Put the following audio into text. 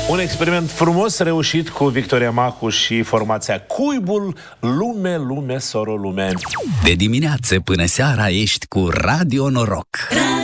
Un experiment frumos reușit cu Victoria Mahu și formația Cuibul. Lume, lume, soro, lume. De dimineață până seara ești cu Radio Noroc.